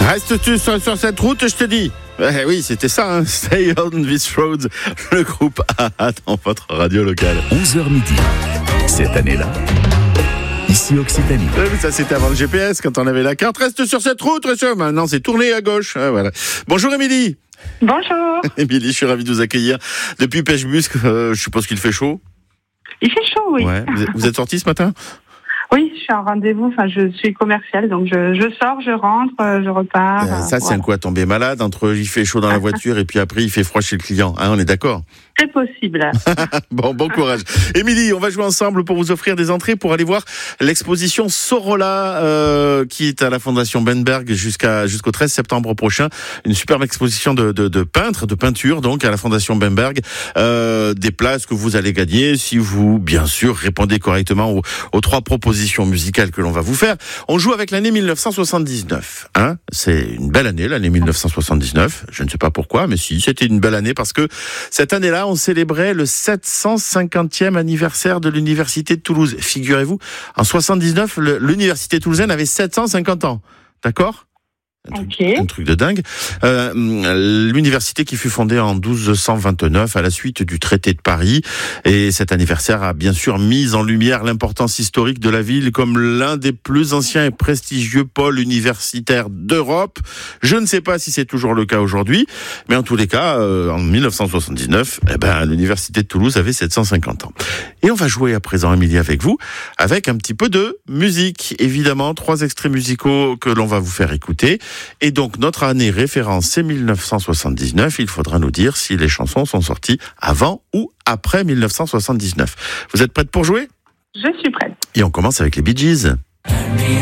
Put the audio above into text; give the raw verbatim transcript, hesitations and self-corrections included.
Restes-tu sur, sur cette route, je te dis. Eh oui, c'était ça, hein. Stay on this road, le groupe A A dans votre radio locale. onze heures midi, cette année-là, ici Occitanie. Oui, ça c'était avant le G P S, quand on avait la carte. Reste sur cette route, monsieur. Maintenant, c'est tourné à gauche. Ah, voilà. Bonjour, Émilie. Bonjour. Émilie, je suis ravi de vous accueillir. Depuis Pêche-Busque, euh, je suppose qu'il fait chaud. Il fait chaud, oui. Ouais. Vous êtes, vous êtes sorti ce matin ? Oui, je suis en rendez-vous. Enfin, je suis commerciale, donc je, je sors, je rentre, je repars. Euh, ça, c'est voilà. un quoi, tomber malade entre il fait chaud dans la voiture et puis après il fait froid chez le client. Hein, on est d'accord ? C'est possible. Bon, bon courage. Émilie, on va jouer ensemble pour vous offrir des entrées pour aller voir l'exposition Sorolla euh, qui est à la Fondation Benberg jusqu'à jusqu'au treize septembre prochain. Une superbe exposition de, de, de peintres, de peinture donc à la Fondation Benberg. Euh, des places que vous allez gagner si vous, bien sûr, répondez correctement aux, aux trois propositions musicales que l'on va vous faire. On joue avec l'année dix-neuf cent soixante-dix-neuf. Hein, c'est une belle année, l'année dix-neuf cent soixante-dix-neuf. Je ne sais pas pourquoi, mais si, c'était une belle année parce que cette année-là, on célébrait le sept cent cinquantième anniversaire de l'Université de Toulouse. Figurez-vous, en soixante-dix-neuf, le, l'Université toulousaine avait sept cent cinquante ans. D'accord ? Un truc, Ok. un truc de dingue. Euh, l'université qui fut fondée en douze cent vingt-neuf à la suite du traité de Paris. Et cet anniversaire a bien sûr mis en lumière l'importance historique de la ville comme l'un des plus anciens et prestigieux pôles universitaires d'Europe. Je ne sais pas si c'est toujours le cas aujourd'hui, mais en tous les cas, euh, en dix-neuf cent soixante-dix-neuf, eh ben, l'université de Toulouse avait sept cent cinquante ans. Et on va jouer à présent, Émilie, avec vous, avec un petit peu de musique. Évidemment, trois extraits musicaux que l'on va vous faire écouter. Et donc, notre année référence, c'est dix-neuf cent soixante-dix-neuf. Il faudra nous dire si les chansons sont sorties avant ou après dix-neuf cent soixante-dix-neuf. Vous êtes prête pour jouer ? Je suis prête. Et on commence avec les Bee Gees.